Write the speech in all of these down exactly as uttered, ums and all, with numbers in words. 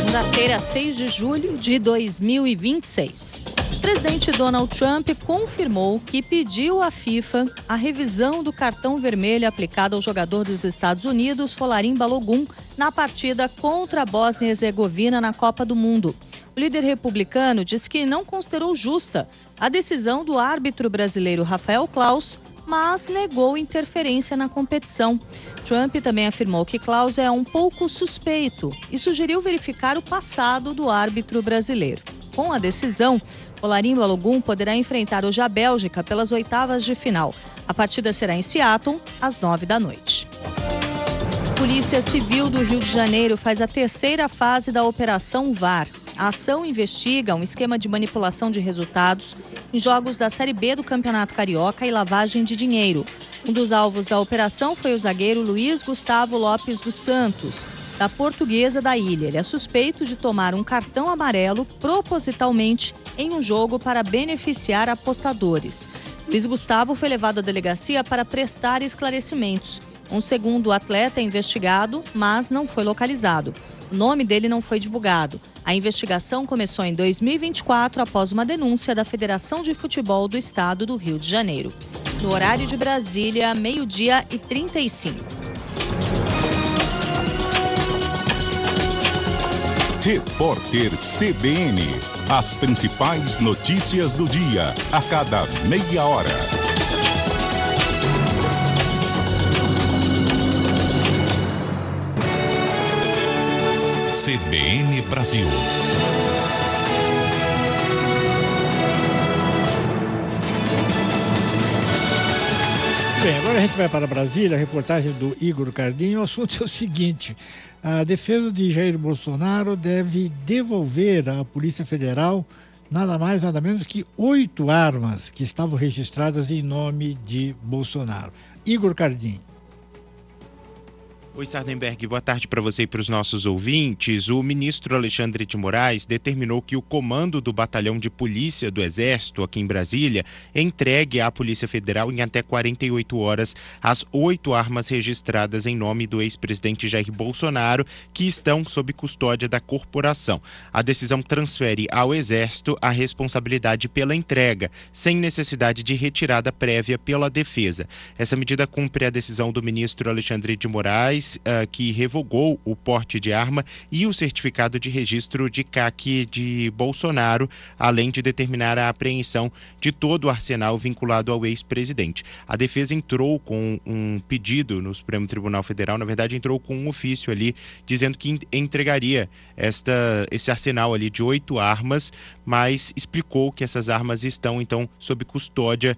Segunda-feira, seis de julho de dois mil e vinte e seis. O presidente Donald Trump confirmou que pediu à FIFA a revisão do cartão vermelho aplicado ao jogador dos Estados Unidos, Folarin Balogun, na partida contra a Bósnia e Herzegovina na Copa do Mundo. O líder republicano disse que não considerou justa a decisão do árbitro brasileiro Rafael Claus, mas negou interferência na competição. Trump também afirmou que Claus é um pouco suspeito e sugeriu verificar o passado do árbitro brasileiro. Com a decisão, Folarin Balogun poderá enfrentar hoje a Bélgica pelas oitavas de final. A partida será em Seattle, às nove da noite. A Polícia Civil do Rio de Janeiro faz a terceira fase da Operação V A R. A ação investiga um esquema de manipulação de resultados em jogos da Série B do Campeonato Carioca e lavagem de dinheiro. Um dos alvos da operação foi o zagueiro Luiz Gustavo Lopes dos Santos, da Portuguesa da Ilha. Ele é suspeito de tomar um cartão amarelo propositalmente em um jogo para beneficiar apostadores. Luiz Gustavo foi levado à delegacia para prestar esclarecimentos. Um segundo atleta é investigado, mas não foi localizado. O nome dele não foi divulgado. A investigação começou em dois mil e vinte e quatro após uma denúncia da Federação de Futebol do Estado do Rio de Janeiro. No horário de Brasília, meio-dia e trinta e cinco. Repórter C B N. As principais notícias do dia, a cada meia hora. C B N Brasil. Bem, agora a gente vai para Brasília, a reportagem do Igor Cardinho. O assunto é o seguinte: a defesa de Jair Bolsonaro deve devolver à Polícia Federal nada mais, nada menos que oito armas que estavam registradas em nome de Bolsonaro. Igor Cardinho. Oi, Sardenberg, boa tarde para você e para os nossos ouvintes. O ministro Alexandre de Moraes determinou que o comando do Batalhão de Polícia do Exército, aqui em Brasília, entregue à Polícia Federal em até quarenta e oito horas as oito armas registradas em nome do ex-presidente Jair Bolsonaro, que estão sob custódia da corporação. A decisão transfere ao Exército a responsabilidade pela entrega, sem necessidade de retirada prévia pela defesa. Essa medida cumpre a decisão do ministro Alexandre de Moraes, Uh, que revogou o porte de arma e o certificado de registro de C A C de Bolsonaro, além de determinar a apreensão de todo o arsenal vinculado ao ex-presidente. A defesa entrou com um pedido no Supremo Tribunal Federal, na verdade entrou com um ofício ali, dizendo que entregaria esta, esse arsenal ali de oito armas, mas explicou que essas armas estão então sob custódia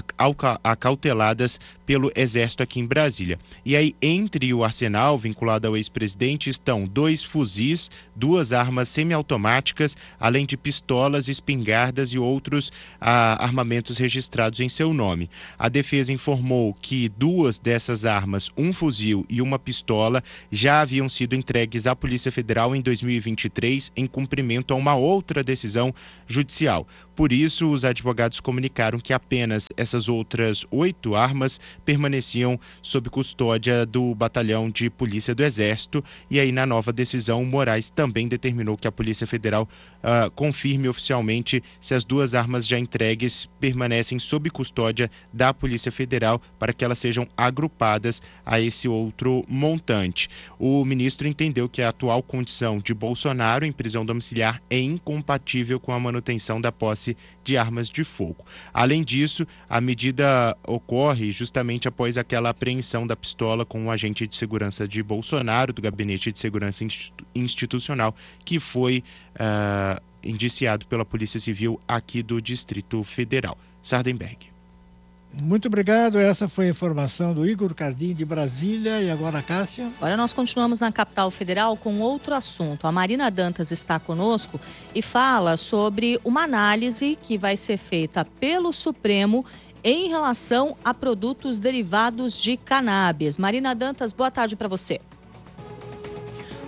acauteladas pelo Exército aqui em Brasília. E aí, entre o arsenal vinculado ao ex-presidente estão dois fuzis, duas armas semiautomáticas, além de pistolas, espingardas e outros ah, armamentos registrados em seu nome. A defesa informou que duas dessas armas, um fuzil e uma pistola, já haviam sido entregues à Polícia Federal em dois mil e vinte e três, em cumprimento a uma outra decisão judicial. Por isso, os advogados comunicaram que apenas essas outras oito armas permaneciam sob custódia do Batalhão de Polícia do Exército. E aí, na nova decisão, Moraes também determinou que a Polícia Federal uh, confirme oficialmente se as duas armas já entregues permanecem sob custódia da Polícia Federal, para que elas sejam agrupadas a esse outro montante. O ministro entendeu que a atual condição de Bolsonaro em prisão domiciliar é incompatível com a manutenção da posse de armas de fogo. Além disso, a medida ocorre justamente após aquela apreensão da pistola com um agente de segurança de Bolsonaro, do Gabinete de Segurança Institucional, que foi uh, indiciado pela Polícia Civil aqui do Distrito Federal. Sardenberg. Muito obrigado, essa foi a informação do Igor Cardinho de Brasília. E agora, Cássia? Agora nós continuamos na capital federal com outro assunto. A Marina Dantas está conosco e fala sobre uma análise que vai ser feita pelo Supremo em relação a produtos derivados de cannabis. Marina Dantas, boa tarde para você.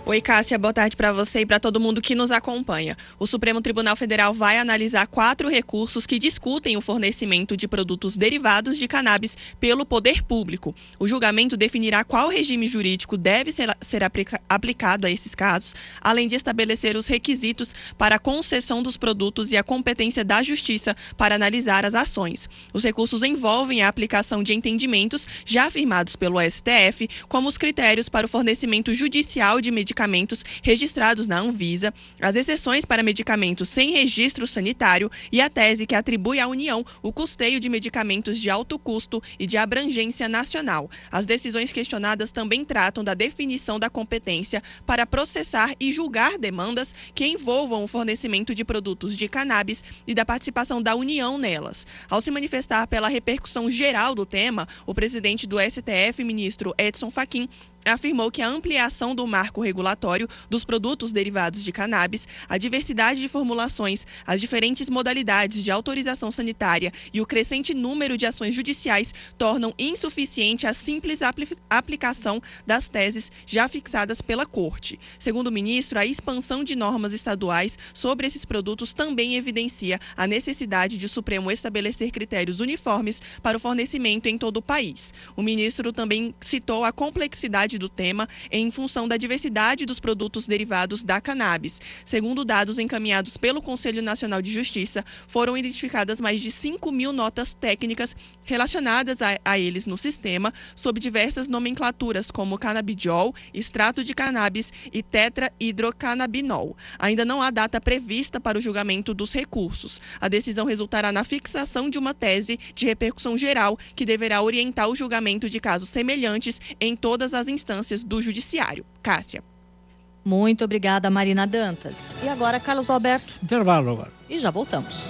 Oi, Cássia, boa tarde para você e para todo mundo que nos acompanha. O Supremo Tribunal Federal vai analisar quatro recursos que discutem o fornecimento de produtos derivados de cannabis pelo poder público. O julgamento definirá qual regime jurídico deve ser, ser aplica, aplicado a esses casos, além de estabelecer os requisitos para a concessão dos produtos e a competência da Justiça para analisar as ações. Os recursos envolvem a aplicação de entendimentos já afirmados pelo S T F, como os critérios para o fornecimento judicial de medicamentos registrados na Anvisa, as exceções para medicamentos sem registro sanitário e a tese que atribui à União o custeio de medicamentos de alto custo e de abrangência nacional. As decisões questionadas também tratam da definição da competência para processar e julgar demandas que envolvam o fornecimento de produtos de cannabis e da participação da União nelas. Ao se manifestar pela repercussão geral do tema, o presidente do S T F, ministro Edson Fachin, afirmou que a ampliação do marco regulatório dos produtos derivados de cannabis, a diversidade de formulações, as diferentes modalidades de autorização sanitária e o crescente número de ações judiciais tornam insuficiente a simples apli- aplicação das teses já fixadas pela Corte. Segundo o ministro, a expansão de normas estaduais sobre esses produtos também evidencia a necessidade de o Supremo estabelecer critérios uniformes para o fornecimento em todo o país. O ministro também citou a complexidade do tema em função da diversidade dos produtos derivados da cannabis. Segundo dados encaminhados pelo Conselho Nacional de Justiça, foram identificadas mais de cinco mil notas técnicas relacionadas a, a eles no sistema, sob diversas nomenclaturas como canabidiol, extrato de cannabis e tetrahidrocannabinol. Ainda não há data prevista para o julgamento dos recursos. A decisão resultará na fixação de uma tese de repercussão geral que deverá orientar o julgamento de casos semelhantes em todas as instâncias do Judiciário. Cássia. Muito obrigada, Marina Dantas. E agora, Carlos Alberto. Intervalo agora. E já voltamos.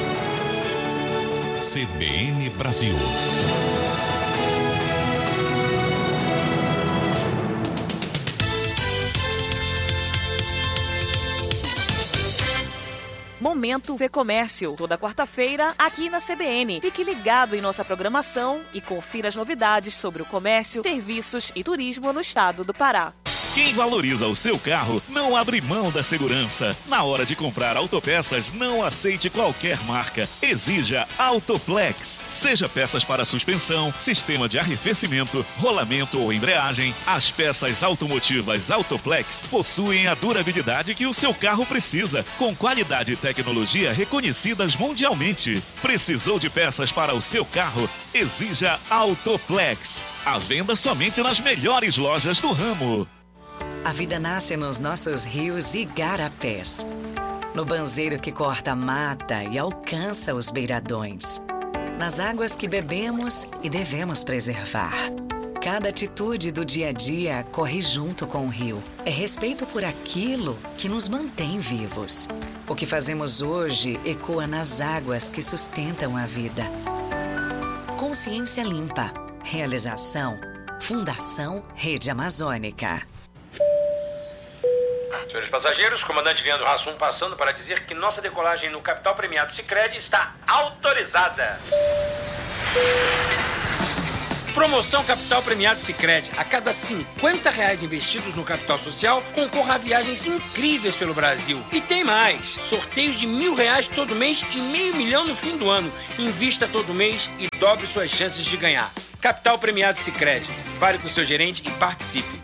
C B N Brasil. Momento Vê Comércio, toda quarta-feira aqui na C B N. Fique ligado em nossa programação e confira as novidades sobre o comércio, serviços e turismo no estado do Pará. Quem valoriza o seu carro não abre mão da segurança. Na hora de comprar autopeças, não aceite qualquer marca. Exija Autoplex. Seja peças para suspensão, sistema de arrefecimento, rolamento ou embreagem, as peças automotivas Autoplex possuem a durabilidade que o seu carro precisa, com qualidade e tecnologia reconhecidas mundialmente. Precisou de peças para o seu carro? Exija Autoplex. A venda somente nas melhores lojas do ramo. A vida nasce nos nossos rios e igarapés, no banzeiro que corta a mata e alcança os beiradões, nas águas que bebemos e devemos preservar. Cada atitude do dia a dia corre junto com o rio. É respeito por aquilo que nos mantém vivos. O que fazemos hoje ecoa nas águas que sustentam a vida. Consciência Limpa. Realização Fundação Rede Amazônica. Senhores passageiros, comandante Leandro Hassum passando para dizer que nossa decolagem no Capital Premiado Sicredi está autorizada. Promoção Capital Premiado Sicredi. A cada cinquenta reais investidos no capital social, concorra a viagens incríveis pelo Brasil. E tem mais. Sorteios de mil reais todo mês e meio milhão no fim do ano. Invista todo mês e dobre suas chances de ganhar. Capital Premiado Sicredi. Fale com o seu gerente e participe.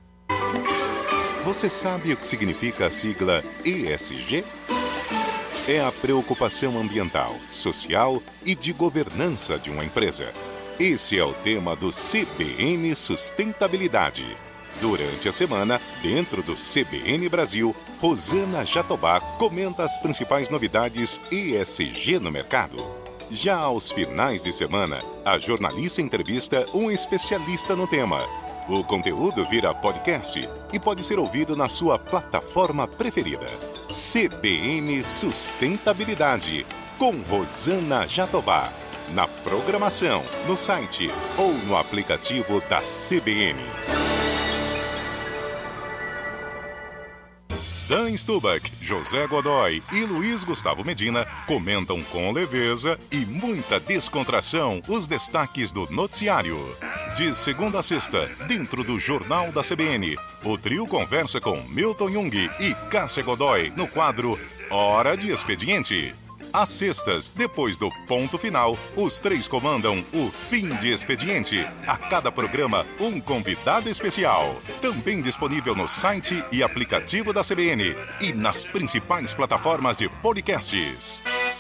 Você sabe o que significa a sigla E S G? É a preocupação ambiental, social e de governança de uma empresa. Esse é o tema do C B N Sustentabilidade. Durante a semana, dentro do C B N Brasil, Rosana Jatobá comenta as principais novidades E S G no mercado. Já aos finais de semana, a jornalista entrevista um especialista no tema. O conteúdo vira podcast e pode ser ouvido na sua plataforma preferida. C B N Sustentabilidade, com Rosana Jatobá. Na programação, no site ou no aplicativo da C B N. Dan Stubach, José Godoy e Luiz Gustavo Medina comentam com leveza e muita descontração os destaques do noticiário. De segunda a sexta, dentro do Jornal da C B N, o trio conversa com Milton Jung e Cássia Godoy no quadro Hora de Expediente. Às sextas, depois do ponto final, os três comandam o Fim de Expediente. A cada programa, um convidado especial. Também disponível no site e aplicativo da C B N e nas principais plataformas de podcasts.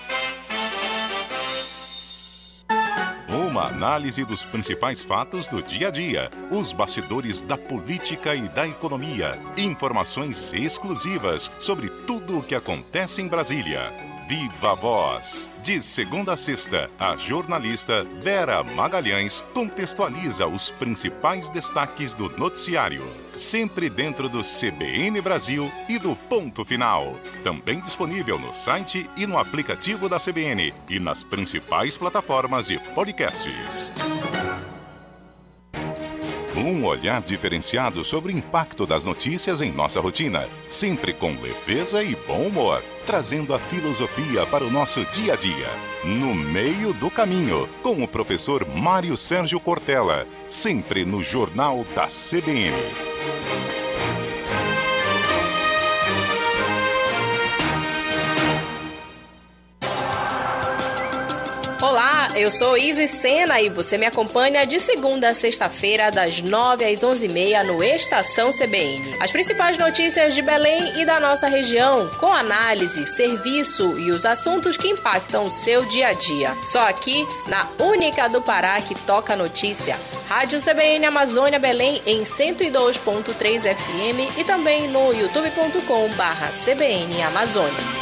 Uma análise dos principais fatos do dia a dia, os bastidores da política e da economia, informações exclusivas sobre tudo o que acontece em Brasília. Viva a Voz! De segunda a sexta, a jornalista Vera Magalhães contextualiza os principais destaques do noticiário. Sempre dentro do C B N Brasil e do Ponto Final. Também disponível no site e no aplicativo da C B N e nas principais plataformas de podcasts. Um olhar diferenciado sobre o impacto das notícias em nossa rotina, sempre com leveza e bom humor, trazendo a filosofia para o nosso dia a dia. No Meio do Caminho, com o professor Mário Sérgio Cortella, sempre no Jornal da C B N. Olá, eu sou Isis Sena e você me acompanha de segunda a sexta-feira, das nove às onze e meia no Estação C B N. As principais notícias de Belém e da nossa região, com análise, serviço e os assuntos que impactam o seu dia a dia. Só aqui, na única do Pará que toca notícia. Rádio C B N Amazônia Belém em cento e dois ponto três F M e também no youtube ponto com barra C B N Amazônia.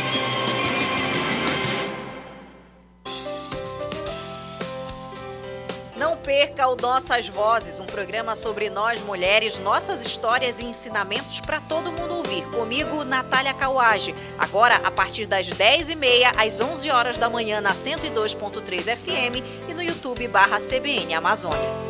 Não perca o Nossas Vozes, um programa sobre nós mulheres, nossas histórias e ensinamentos para todo mundo ouvir. Comigo, Natália Cauage. Agora, a partir das dez e meia às onze horas da manhã na cento e dois ponto três F M e no YouTube barra C B N Amazônia.